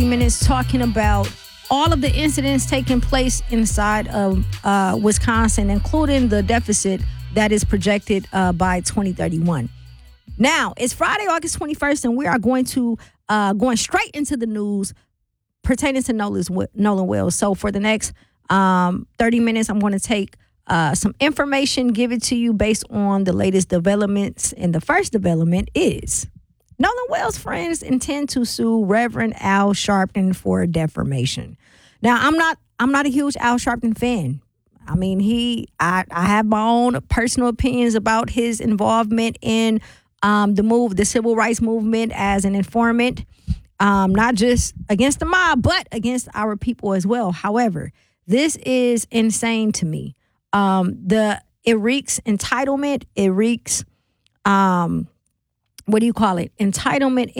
minutes talking about all of the incidents taking place inside of Wisconsin, including the deficit that is projected by 2031. Now, it's Friday, August 21st, and we are going straight into the news pertaining to Nolan Wells. So for the next 30 minutes, I'm going to take some information, give it to you based on the latest developments. And the first development is Nolan Wells' friends intend to sue Reverend Al Sharpton for defamation. Now, I'm not a huge Al Sharpton fan. I mean, I have my own personal opinions about his involvement in the civil rights movement as an informant, not just against the mob, but against our people as well. However, this is insane to me. It reeks entitlement. It reeks, what do you call it? Entitlement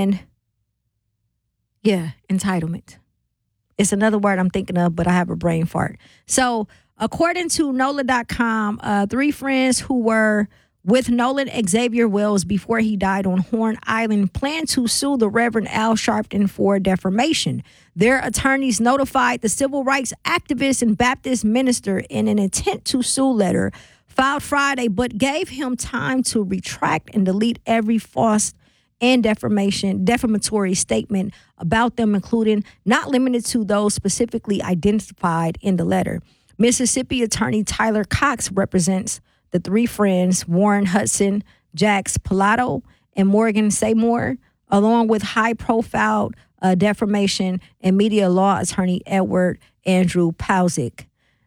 entitlement. It's another word I'm thinking of, but I have a brain fart. So according to NOLA.com, 3 friends who were with Nolan Xavier Wells before he died on Horn Island plan to sue the Reverend Al Sharpton for defamation. Their attorneys notified the civil rights activist and Baptist minister in an intent to sue letter filed Friday, but gave him time to retract and delete every false and defamatory statement about them, including not limited to those specifically identified in the letter. Mississippi attorney Tyler Cox represents the 3 friends, Warren Hudson, Jax Pilato, and Morgan Seymour, along with high-profile defamation and media law attorney Edward Andrew Pausick.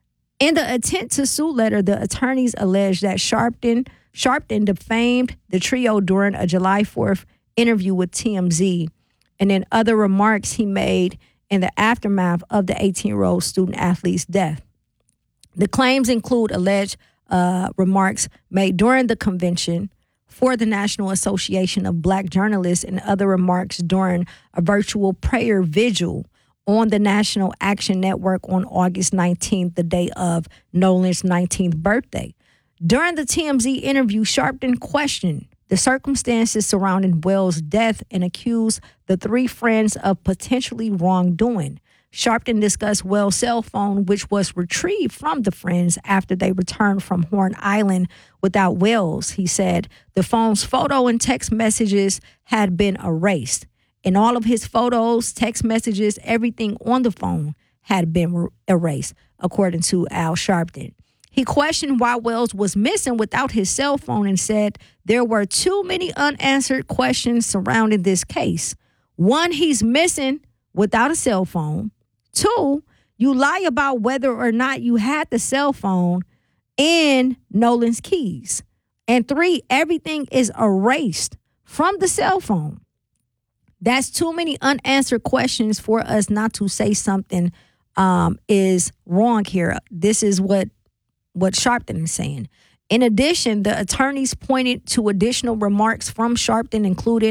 In the intent to sue letter, the attorneys allege that Sharpton defamed the trio during a July 4th interview with TMZ, and in other remarks he made in the aftermath of the 18-year-old student-athlete's death. The claims include alleged remarks made during the convention for the National Association of Black Journalists and other remarks during a virtual prayer vigil on the National Action Network on August 19th, the day of Nolan's 19th birthday. During the TMZ interview, Sharpton questioned the circumstances surrounding Wells' death and accused the 3 friends of potentially wrongdoing. Sharpton discussed Wells' cell phone, which was retrieved from the friends after they returned from Horn Island without Wells. He said the phone's photo and text messages had been erased. And all of his photos, text messages, everything on the phone had been erased, according to Al Sharpton. He questioned why Wells was missing without his cell phone and said there were too many unanswered questions surrounding this case. 1, he's missing without a cell phone. 2, you lie about whether or not you had the cell phone and Nolan's keys. And 3, everything is erased from the cell phone. That's too many unanswered questions for us not to say something is wrong here. This is what Sharpton is saying. In addition, the attorneys pointed to additional remarks from Sharpton, including